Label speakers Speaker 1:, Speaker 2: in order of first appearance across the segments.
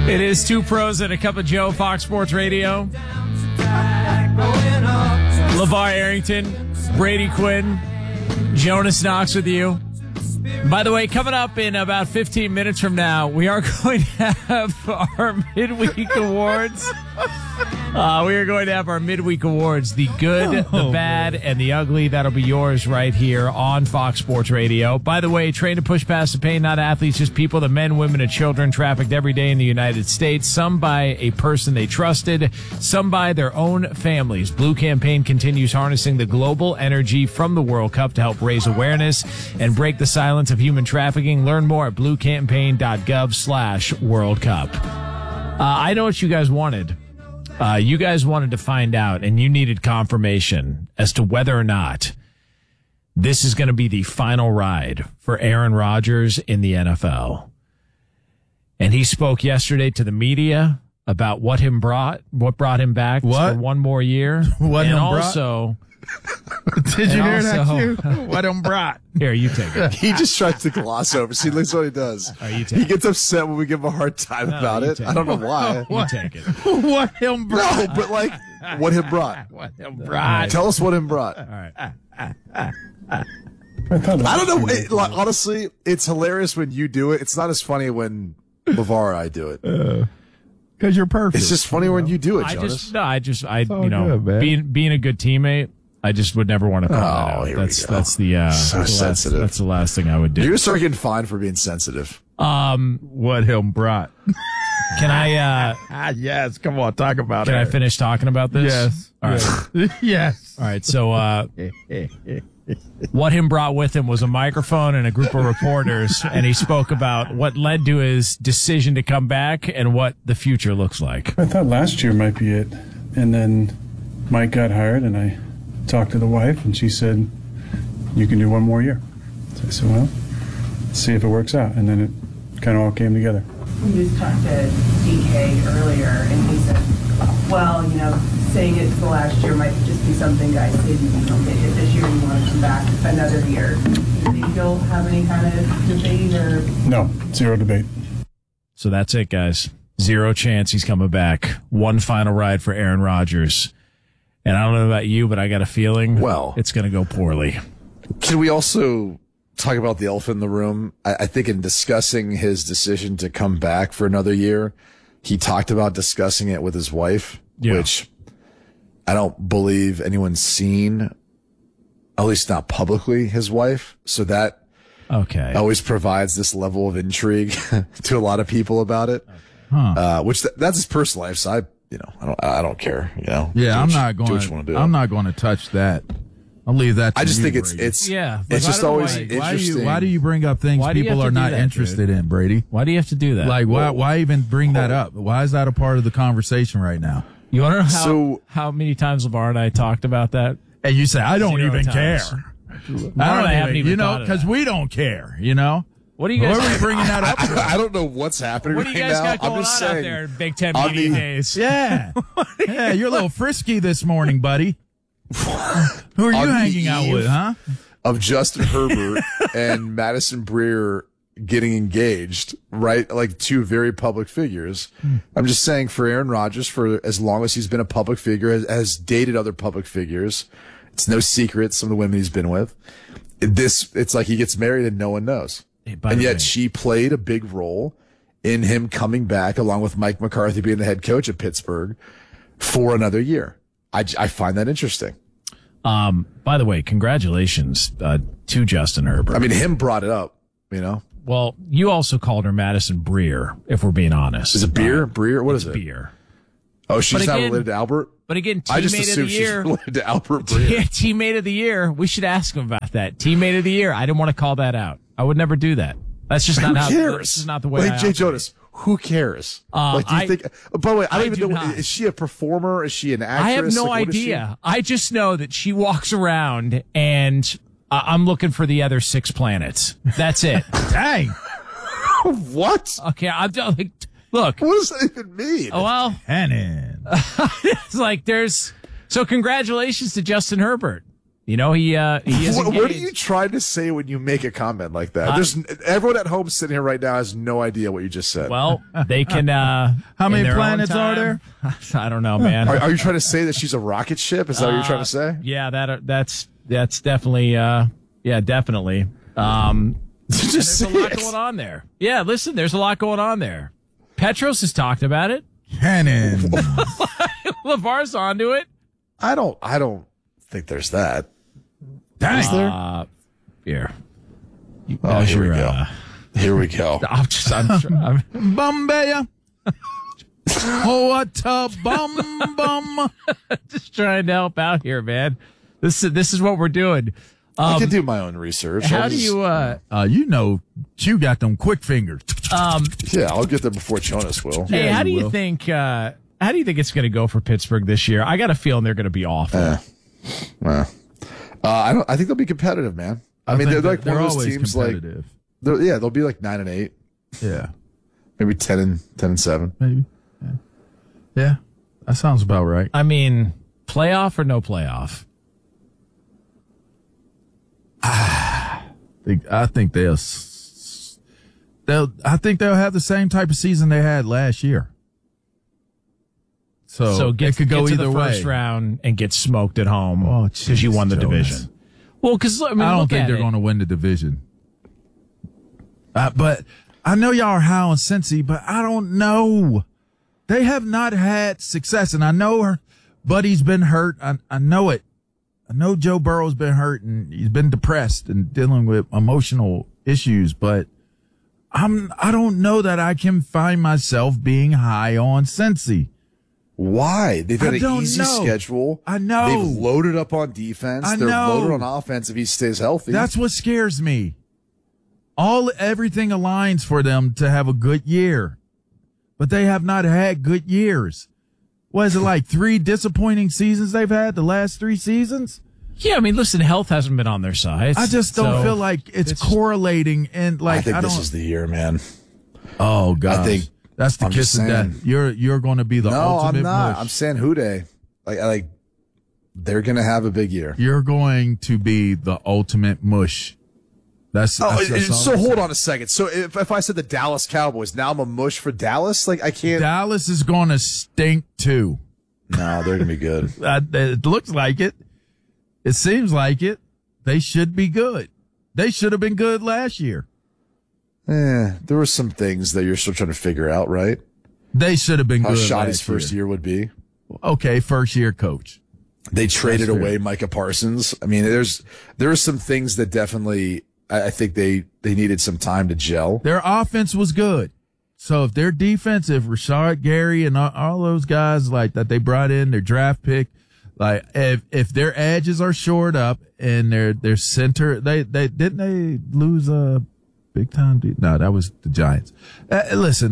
Speaker 1: It is Two Pros and a Cup of Joe, Fox Sports Radio. LeVar Arrington, Brady Quinn, Jonas Knox with you. By the way, coming up in about 15 minutes from now, we are going to have our midweek awards. We are going to have our midweek awards, the good, the bad, and the ugly. That'll be yours right here on Fox Sports Radio. By the way, trained to push past the pain, not athletes, just people, the men, women, and children trafficked every day in the United States. Some by a person they trusted, some by their own families. Blue Campaign continues harnessing the global energy from the World Cup to help raise awareness and break the silence of human trafficking. Learn more at bluecampaign.gov/World Cup. I know what you guys wanted. You guys wanted to find out, and you needed confirmation as to whether or not this is going to be the final ride for Aaron Rodgers in the NFL. And he spoke yesterday to the media about what brought him back for one more year.
Speaker 2: Did you hear that too? What him brought?
Speaker 1: Here, you take it.
Speaker 3: He just tries to gloss over. See, looks what he does. He gets upset when we give him a hard time about it. I don't know why.
Speaker 1: You take it.
Speaker 2: What him brought?
Speaker 3: No, but like, what him brought.
Speaker 2: What him brought.
Speaker 3: Tell us what him brought.
Speaker 1: All right.
Speaker 3: I don't know. Honestly, it's hilarious when you do it. It's not as funny when LeVar and I do it.
Speaker 2: Because you're perfect.
Speaker 3: It's just funny when you do it, Jonas.
Speaker 1: Being a good teammate, I just would never want to call that out. That's
Speaker 3: sensitive.
Speaker 1: That's the last thing I would do.
Speaker 3: You're gonna start getting fined for being sensitive.
Speaker 2: What him brought.
Speaker 1: Can I?
Speaker 2: Yes. Come on, talk about it.
Speaker 1: Can I finish talking about this?
Speaker 2: Yes.
Speaker 1: All right.
Speaker 2: Yes.
Speaker 1: All right. So, what him brought with him was a microphone and a group of reporters, and he spoke about what led to his decision to come back and what the future looks like.
Speaker 4: I thought last year might be it, and then Mike got hired, and I talked to the wife, and she said, "You can do one more year." So I said, "Well, let's see if it works out," and then it kind of all came together.
Speaker 5: We just talked to DK earlier, and he said, well, saying it's the last year might just be something guys say to me. If this year you want to come back another year, do you think you'll have any kind of debate or?
Speaker 4: No, zero debate.
Speaker 1: So that's it, guys. Zero chance he's coming back. One final ride for Aaron Rodgers. And I don't know about you, but I got a feeling it's going to go poorly.
Speaker 3: Can we also talk about the elephant in the room? I think in discussing his decision to come back for another year, he talked about discussing it with his wife, which I don't believe anyone's seen, at least not publicly, his wife. So that always provides this level of intrigue to a lot of people about it, which that's his personal life. So I don't care.
Speaker 2: Yeah, I'm not going to touch that. I'll leave that to
Speaker 3: I just
Speaker 2: you,
Speaker 3: think
Speaker 2: Brady.
Speaker 3: it's just always interesting.
Speaker 2: Why do you bring up things people are not interested in, Brady?
Speaker 1: Why do you have to do that?
Speaker 2: Like, why even bring that up? Why is that a part of the conversation right now?
Speaker 1: You want to know how many times LeVar and I talked about that?
Speaker 2: And you say, I don't even care. Because we don't care,
Speaker 1: What do you guys
Speaker 2: are we bringing that up?
Speaker 3: I don't know what's happening
Speaker 1: right now. What do you guys got going on out there in Big Ten media days?
Speaker 2: Yeah. Yeah, you're a little frisky this morning, buddy. Who are you hanging out with, huh?
Speaker 3: Of Justin Herbert and Madison Breer getting engaged, right? Like two very public figures. I'm just saying for Aaron Rodgers, for as long as he's been a public figure, has dated other public figures. It's no secret some of the women he's been with. It's like he gets married and no one knows. And yet she played a big role in him coming back along with Mike McCarthy being the head coach of Pittsburgh for another year. I find that interesting.
Speaker 1: By the way, congratulations to Justin Herbert.
Speaker 3: I mean, him brought it up,
Speaker 1: Well, you also called her Madison Breer, if we're being honest.
Speaker 3: Is it beer? Breer? What is it?
Speaker 1: Beer.
Speaker 3: Oh, she's not related to Albert?
Speaker 1: But again,
Speaker 3: I just
Speaker 1: teammate of the
Speaker 3: assumed she's
Speaker 1: year.
Speaker 3: related to Albert Breer.
Speaker 1: Yeah, teammate of the year. We should ask him about that. Teammate of the year. I didn't want to call that out. I would never do that. That's just not how.
Speaker 3: Who cares?
Speaker 1: This is not the way.
Speaker 3: Like Jay Jonas. Who cares? Do you think? By the way, I don't even know. Is she a performer? Is she an actress?
Speaker 1: I have no idea. I just know that she walks around and I'm looking for the other 6 planets. That's it.
Speaker 2: Dang.
Speaker 3: What?
Speaker 1: Okay, I'm like, look.
Speaker 3: What does that even mean?
Speaker 1: Oh, well.
Speaker 2: Hannon.
Speaker 1: It's like so congratulations to Justin Herbert. You know, he is
Speaker 3: What are
Speaker 1: engaged.
Speaker 3: you trying to say when you make a comment like that? There's everyone at home sitting here right now has no idea what you just said.
Speaker 1: Well, they can. How
Speaker 2: many planets are there?
Speaker 1: I don't know, man.
Speaker 3: Are you trying to say that she's a rocket ship? Is that what you're trying to say?
Speaker 1: Yeah, that's definitely. Definitely.
Speaker 3: Just
Speaker 1: There's a
Speaker 3: say
Speaker 1: lot
Speaker 3: it.
Speaker 1: going on there. Yeah, listen, there's a lot going on there. Petros has talked about it.
Speaker 2: Cannon.
Speaker 1: LeVar's onto it.
Speaker 3: I don't think there's that.
Speaker 2: Dang.
Speaker 3: Is there?
Speaker 1: Here.
Speaker 3: Oh, here we go. Here we go.
Speaker 1: I'm
Speaker 2: Bombay. What a bum.
Speaker 1: just trying to help out here, man. This is what we're doing.
Speaker 3: I can do my own research.
Speaker 1: How
Speaker 3: I'll
Speaker 1: do
Speaker 3: just-
Speaker 1: you?
Speaker 2: You got them quick fingers.
Speaker 3: Yeah, I'll get there before Jonas will.
Speaker 1: Hey,
Speaker 2: Yeah,
Speaker 1: how do
Speaker 2: you
Speaker 1: you
Speaker 2: will.
Speaker 1: think? How do you think it's going to go for Pittsburgh this year? I got a feeling they're going to be awful.
Speaker 3: I think they'll be competitive, man. I mean, they're like one of those
Speaker 2: always
Speaker 3: teams. Like,
Speaker 2: competitive.
Speaker 3: they'll be like 9-8,
Speaker 2: Yeah,
Speaker 3: maybe 10-7.
Speaker 2: maybe. Yeah, that sounds about right.
Speaker 1: I mean, playoff or no playoff?
Speaker 2: I think they'll have the same type of season they had last year. So
Speaker 1: Get
Speaker 2: it could go
Speaker 1: to
Speaker 2: either
Speaker 1: the
Speaker 2: way.
Speaker 1: first round and get smoked at home
Speaker 2: Oh,
Speaker 1: because you won the
Speaker 2: Jonas.
Speaker 1: division. Well, because I mean,
Speaker 2: I don't
Speaker 1: look
Speaker 2: think
Speaker 1: at
Speaker 2: they're
Speaker 1: it.
Speaker 2: going to win the division. But I know y'all are high on Cincy, but I don't know. They have not had success, and I know her buddy's been hurt. I know it. I know Joe Burrow's been hurt and he's been depressed and dealing with emotional issues, but I don't know that I can find myself being high on Cincy.
Speaker 3: Why? They've had
Speaker 2: I
Speaker 3: an
Speaker 2: don't
Speaker 3: easy
Speaker 2: know.
Speaker 3: schedule.
Speaker 2: I know.
Speaker 3: They've loaded up on defense.
Speaker 2: I
Speaker 3: They're
Speaker 2: know.
Speaker 3: loaded on offense if he stays healthy.
Speaker 2: That's what scares me. Everything aligns for them to have a good year, but they have not had good years. What is it, like 3 disappointing seasons they've had the last 3 seasons?
Speaker 1: Yeah, I mean, listen, health hasn't been on their side.
Speaker 2: I just don't feel like it's correlating and like
Speaker 3: I think
Speaker 2: I
Speaker 3: this
Speaker 2: don't.
Speaker 3: is the year, man.
Speaker 2: Oh God,
Speaker 3: I think
Speaker 2: that's the
Speaker 3: I'm
Speaker 2: kiss
Speaker 3: just
Speaker 2: of
Speaker 3: saying.
Speaker 2: death. You're going to be the
Speaker 3: No,
Speaker 2: ultimate
Speaker 3: I'm not.
Speaker 2: mush.
Speaker 3: I'm saying Houday. Like they're gonna have a big year.
Speaker 2: You're going to be the ultimate mush. That's all
Speaker 3: So
Speaker 2: I'm
Speaker 3: hold on a second. So if I said the Dallas Cowboys, now I'm a mush for Dallas. Like I can't.
Speaker 2: Dallas is going to stink too.
Speaker 3: No, they're gonna be good.
Speaker 2: It looks like it. It seems like it. They should be good. They should have been good last year.
Speaker 3: There were some things that you're still trying to figure out, right?
Speaker 2: They should have been
Speaker 3: How
Speaker 2: good.
Speaker 3: shoddy his
Speaker 2: last
Speaker 3: first year would be.
Speaker 2: Okay, first year coach.
Speaker 3: They traded
Speaker 2: fair.
Speaker 3: away Micah Parsons. I mean, there are some things that definitely I think they needed some time to gel.
Speaker 2: Their offense was good. So if their defense, if Rashad Gary and all those guys like that they brought in, their draft pick, like if their edges are shored up and their center, they didn't they lose a big time? No, that was the Giants. Listen,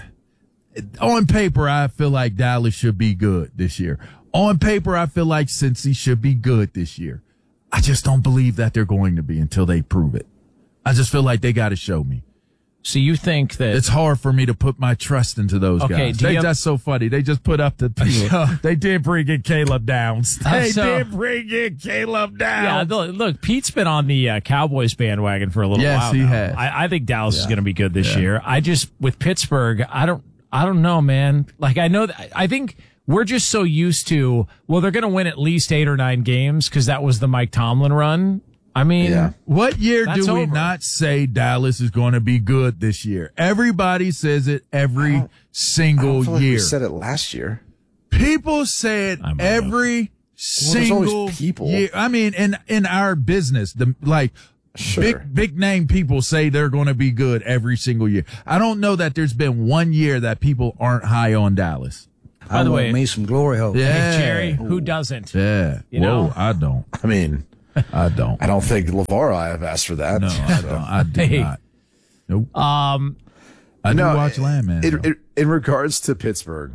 Speaker 2: on paper, I feel like Dallas should be good this year. On paper, I feel like Cincy should be good this year. I just don't believe that they're going to be until they prove it. I just feel like they got to show me.
Speaker 1: So you think that
Speaker 2: It's hard for me to put my trust into those
Speaker 1: Okay,
Speaker 2: guys.
Speaker 1: do you have-
Speaker 2: That's so funny. They just put up the they did bring in Caleb Downs. They
Speaker 1: so-
Speaker 2: did bring in Caleb
Speaker 1: Yeah,
Speaker 2: Downs.
Speaker 1: look, Pete's been on the Cowboys bandwagon for a little
Speaker 2: Yes,
Speaker 1: while
Speaker 2: he
Speaker 1: now.
Speaker 2: has.
Speaker 1: I think Dallas is going to be good this year. I just with Pittsburgh, I don't know, man. Like I know that I think we're just so used to they're going to win at least 8 or 9 games because that was the Mike Tomlin run. I mean,
Speaker 3: Yeah.
Speaker 2: What year
Speaker 1: That's
Speaker 2: do we
Speaker 1: over.
Speaker 2: not say Dallas is going to be good this year? Everybody says it every
Speaker 3: I
Speaker 2: single
Speaker 3: feel like
Speaker 2: year.
Speaker 3: we said it last year.
Speaker 2: People say it
Speaker 1: I'm
Speaker 2: every
Speaker 3: there's always
Speaker 2: single
Speaker 3: people.
Speaker 2: year. I mean, in our business,
Speaker 3: Sure.
Speaker 2: big name people say they're going to be good every single year. I don't know that there's been one year that people aren't high on Dallas.
Speaker 1: by the way,
Speaker 6: me some glory hole.
Speaker 2: Yeah,
Speaker 1: hey, Jerry, who doesn't?
Speaker 2: Yeah.
Speaker 1: You know?
Speaker 2: I don't.
Speaker 3: I mean,
Speaker 2: I don't.
Speaker 3: I don't think LeVar or I have asked for that.
Speaker 2: No, I don't. I do
Speaker 1: Hey.
Speaker 2: not. Nope. I do watch Landman. though.
Speaker 3: In regards to Pittsburgh,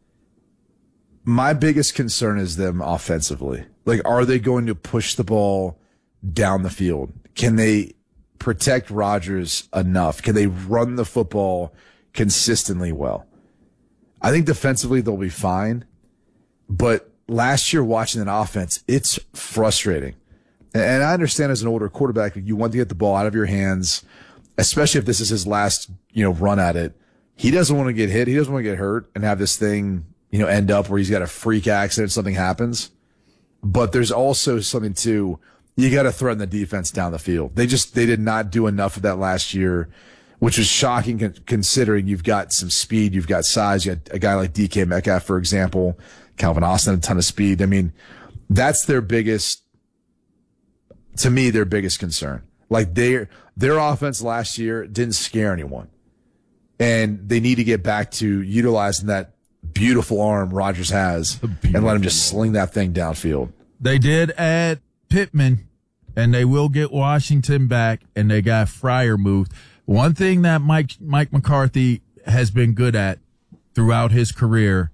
Speaker 3: my biggest concern is them offensively. Like, are they going to push the ball down the field? Can they protect Rodgers enough? Can they run the football consistently well? I think defensively they'll be fine. But last year watching that offense, it's frustrating. And I understand as an older quarterback, you want to get the ball out of your hands, especially if this is his last, run at it. He doesn't want to get hit. He doesn't want to get hurt and have this thing, end up where he's got a freak accident, something happens. But there's also something too, you got to threaten the defense down the field. They did not do enough of that last year, which was shocking considering you've got some speed, you've got size, you got a guy like DK Metcalf, for example, Calvin Austin, a ton of speed. I mean, that's their biggest concern. Like their offense last year didn't scare anyone. And they need to get back to utilizing that beautiful arm Rodgers has and let him just sling that thing downfield.
Speaker 2: They did add Pittman, and they will get Washington back, and they got Fryer moved. One thing that Mike McCarthy has been good at throughout his career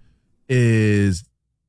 Speaker 2: is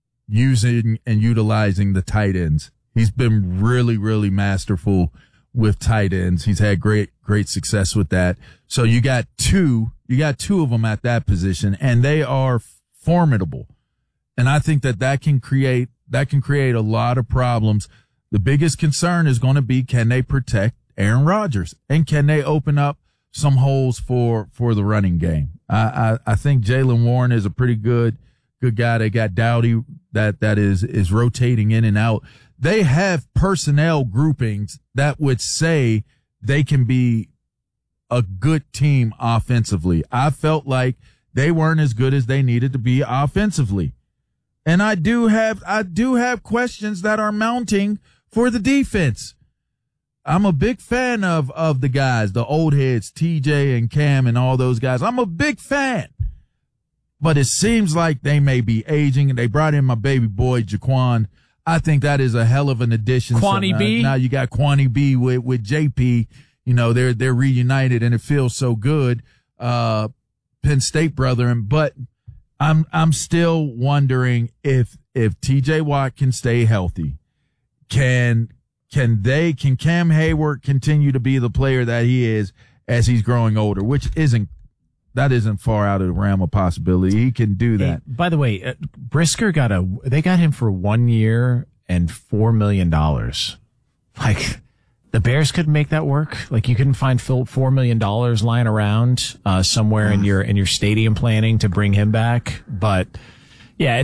Speaker 2: using and utilizing the tight ends. He's been really, really masterful with tight ends. He's had great success with that. So you got two of them at that position, and they are formidable. And I think that can create a lot of problems. The biggest concern is going to be, can they protect Aaron Rodgers, and can they open up some holes for the running game? I think Jaylen Warren is a pretty good guy. They got Dowdy that is rotating in and out. They have personnel groupings that would say they can be a good team offensively. I felt like they weren't as good as they needed to be offensively. And I do have questions that are mounting for the defense. I'm a big fan of the guys, the old heads, TJ and Cam and all those guys. I'm a big fan. But it seems like they may be aging, and they brought in my baby boy, Jaquan. I think that is a hell of an addition.
Speaker 1: Kwani B.
Speaker 2: Now you got Kwani B with JP. They're reunited, and it feels so good. Penn State brethren, but I'm still wondering if TJ Watt can stay healthy. Can Cam Hayward continue to be the player that he is as he's growing older, which isn't far out of the realm of possibility. He can do that.
Speaker 1: Hey, by the way, Brisker they got him for 1 year and $4 million. Like, the Bears couldn't make that work. Like, you couldn't find $4 million lying around somewhere in your stadium planning to bring him back. But yeah,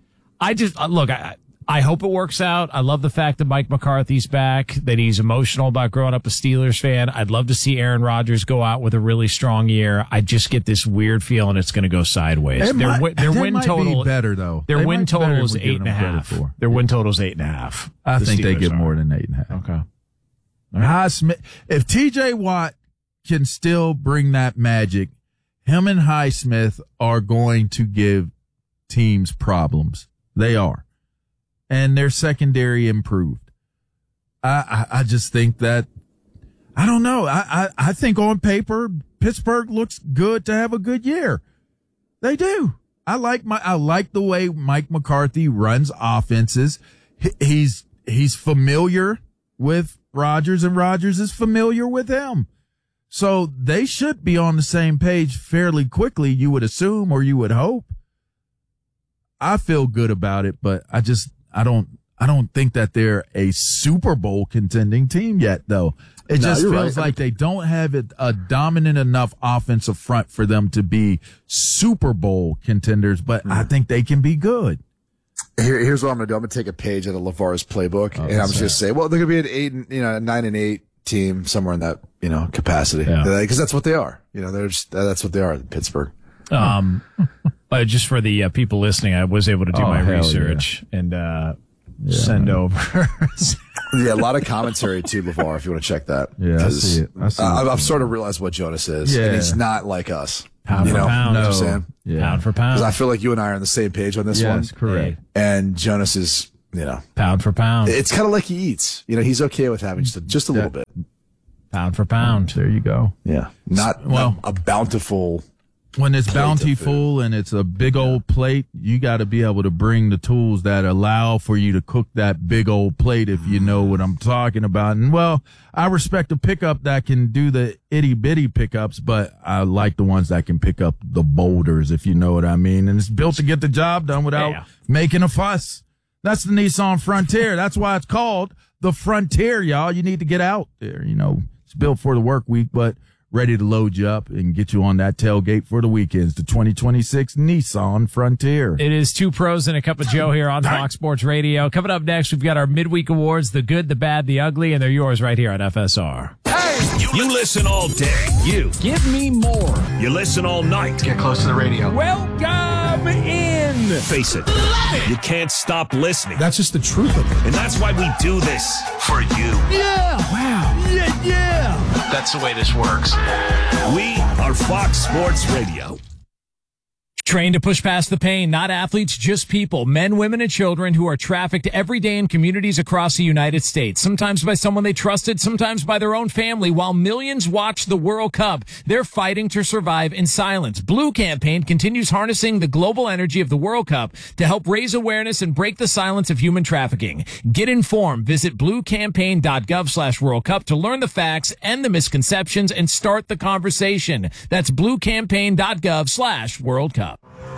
Speaker 1: I hope it works out. I love the fact that Mike McCarthy's back, that he's emotional about growing up a Steelers fan. I'd love to see Aaron Rodgers go out with a really strong year. I just get this weird feeling it's going to go sideways.
Speaker 2: Their win total better though.
Speaker 1: Their win total is 8.5. Their win total is 8.5.
Speaker 2: I think they get more than 8.5.
Speaker 1: Okay.
Speaker 2: Highsmith, if TJ Watt can still bring that magic, him and Highsmith are going to give teams problems. They are. And their secondary improved. I just think that, I don't know. I think on paper, Pittsburgh looks good to have a good year. They do. I like the way Mike McCarthy runs offenses. He's familiar with Rodgers, and Rodgers is familiar with him. So they should be on the same page fairly quickly, you would assume, or you would hope. I feel good about it, but I don't think that they're a Super Bowl contending team yet, though. It just feels like they don't have a dominant enough offensive front for them to be Super Bowl contenders, but I think they can be good.
Speaker 3: Here's what I'm going to do. I'm going to take a page out of LeVar's playbook, and I'm just going to say, well, they're going to be an 9-8 team, somewhere in that, capacity. Because that's what they are. That's what they are in Pittsburgh.
Speaker 1: But just for the people listening, I was able to do my research and send over.
Speaker 3: Yeah, a lot of commentary too, LeVar, if you want to check that.
Speaker 2: Yeah, I see it.
Speaker 3: I've sort of realized what Jonas is, and he's not like us.
Speaker 1: Pound for pound.
Speaker 3: You know what I'm saying?
Speaker 2: Yeah.
Speaker 1: Pound for pound.
Speaker 3: Because I feel like you and I are on the same page on this one.
Speaker 2: Yes, correct.
Speaker 3: And Jonas is,
Speaker 1: pound for pound.
Speaker 3: It's kind of like he eats. He's okay with having just a little bit.
Speaker 1: Pound for pound.
Speaker 2: There you go.
Speaker 3: Yeah. Not a bountiful.
Speaker 2: When it's bountiful and it's a big old plate, you got to be able to bring the tools that allow for you to cook that big old plate, if you know what I'm talking about. And I respect a pickup that can do the itty bitty pickups, but I like the ones that can pick up the boulders, if you know what I mean. And it's built to get the job done without making a fuss. That's the Nissan Frontier. That's why it's called the Frontier, y'all. You need to get out there. You know, it's built for the work week, but ready to load you up and get you on that tailgate for the weekends. The 2026 Nissan Frontier.
Speaker 1: It is Two Pros and a Cup of Joe here on Fox Sports Radio. Coming up next, we've got our midweek awards, the good, the bad, the ugly, and they're yours right here on FSR.
Speaker 6: You listen all day. You.
Speaker 1: Give me more.
Speaker 6: You listen all night.
Speaker 7: Get close to the radio.
Speaker 1: Welcome in.
Speaker 6: Face it. You can't stop listening.
Speaker 7: That's just the truth of it.
Speaker 6: And that's why we do this. For you.
Speaker 1: Yeah. Wow. Yeah.
Speaker 7: That's the way this works.
Speaker 6: We are Fox Sports Radio.
Speaker 1: Trained to push past the pain, not athletes, just people, men, women, and children who are trafficked every day in communities across the United States, sometimes by someone they trusted, sometimes by their own family. While millions watch the World Cup, they're fighting to survive in silence. Blue Campaign continues harnessing the global energy of the World Cup to help raise awareness and break the silence of human trafficking. Get informed. Visit bluecampaign.gov/World Cup to learn the facts and the misconceptions and start the conversation. That's bluecampaign.gov/World Cup.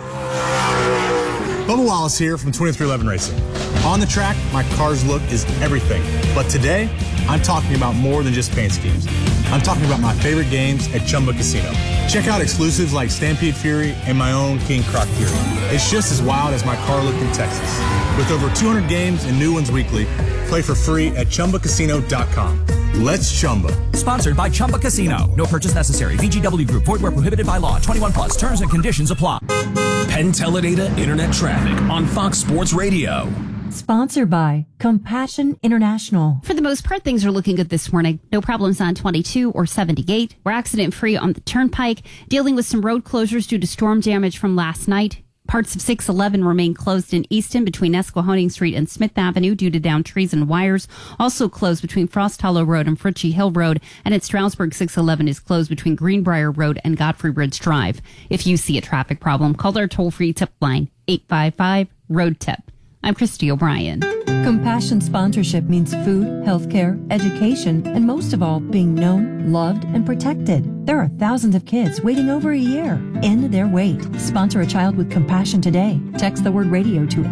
Speaker 8: Bubba Wallace here from 2311 Racing. On the track, my car's look is everything. But today, I'm talking about more than just paint schemes. I'm talking about my favorite games at Chumba Casino. Check out exclusives like Stampede Fury and my own King Croc Fury. It's just as wild as my car look in Texas. With over 200 games and new ones weekly, play for free at ChumbaCasino.com. Let's Chumba.
Speaker 9: Sponsored by Chumba Casino. No purchase necessary. VGW Group. Void where prohibited by law. 21 plus. Terms and conditions apply.
Speaker 6: Penn Teledata Internet Traffic on Fox Sports Radio.
Speaker 10: Sponsored by Compassion International.
Speaker 11: For the most part, things are looking good this morning. No problems on 22 or 78. We're accident-free on the Turnpike, dealing with some road closures due to storm damage from last night. Parts of 611 remain closed in Easton between Esquehoning Street and Smith Avenue due to downed trees and wires. Also closed between Frost Hollow Road and Fritchie Hill Road. And at Stroudsburg, 611 is closed between Greenbrier Road and Godfrey Ridge Drive. If you see a traffic problem, call our toll-free tip line, 855-ROAD-TIP. I'm Christy O'Brien.
Speaker 10: Compassion sponsorship means food, healthcare, education, and most of all, being known, loved, and protected. There are thousands of kids waiting over a year. End their wait. Sponsor a child with compassion today. Text the word radio to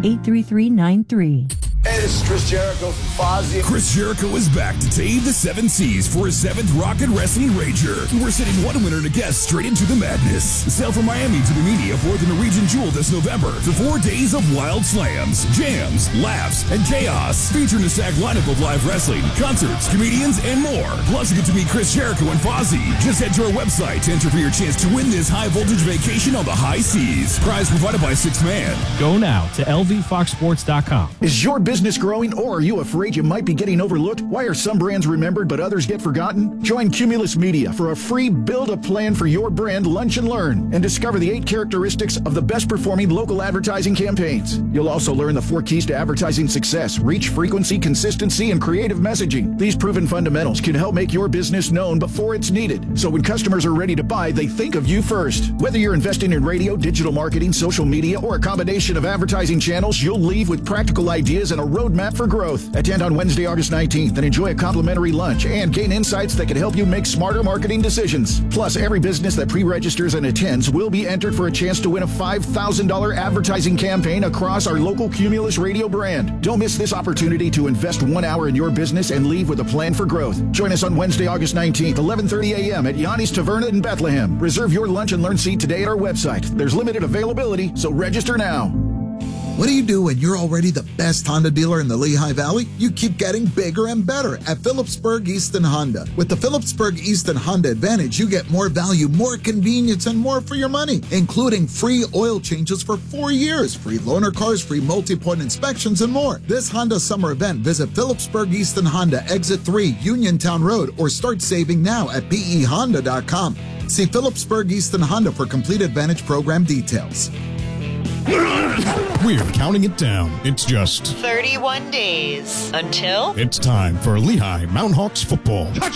Speaker 10: 83393.
Speaker 12: Hey, this is Chris Jericho from Fozzy.
Speaker 13: Chris Jericho is back to tame the seven seas for his 7th Rocket Wrestling Rager. We're sending one winner to guess straight into the madness. Sail from Miami to Bimini aboard the Norwegian Jewel this November for 4 days of wild slams, jams, laughs, and chaos. Featuring a stacked lineup of live wrestling, concerts, comedians, and more. Plus, you get to meet Chris Jericho and Fozzy. Just head to our website to enter for your chance to win this high-voltage vacation on the high seas. Prize provided by Sixth Man.
Speaker 14: Go now to lvfoxsports.com.
Speaker 12: Is your business growing, or are you afraid you might be getting overlooked? Why are some brands remembered but others get forgotten? Join Cumulus Media for a free Build a Plan for Your Brand Lunch and Learn and discover the 8 characteristics of the best performing local advertising campaigns. You'll also learn the 4 keys to advertising success: reach, frequency, consistency, and creative messaging. These proven fundamentals can help make your business known before it's needed, so when customers are ready to buy, they think of you first. Whether you're investing in radio, digital marketing, social media, or a combination of advertising channels, you'll leave with practical ideas and a roadmap for growth. Attend on Wednesday, August 19th and enjoy a complimentary lunch and gain insights that can help you make smarter marketing decisions. Plus, every business that pre-registers and attends will be entered for a chance to win a $5,000 advertising campaign across our local Cumulus radio brand. Don't miss this opportunity to invest 1 hour in your business and leave with a plan for growth. Join us on Wednesday, August 19th, 11:30 a.m. at Yanni's Taverna in Bethlehem. Reserve your lunch and learn seat today at our website. There's limited availability, so register now.
Speaker 15: What do you do when you're already the best Honda dealer in the Lehigh Valley? You keep getting bigger and better at Phillipsburg Easton Honda. With the Phillipsburg Easton Honda Advantage, you get more value, more convenience, and more for your money, including free oil changes for 4 years, free loaner cars, free multi-point inspections, and more. This Honda summer event, visit Phillipsburg Easton Honda, Exit 3, Uniontown Road, or start saving now at pehonda.com. See Phillipsburg Easton Honda for complete Advantage program details.
Speaker 16: We're counting it down. It's just
Speaker 17: 31 days until
Speaker 16: it's time for Lehigh Mountain Hawks football.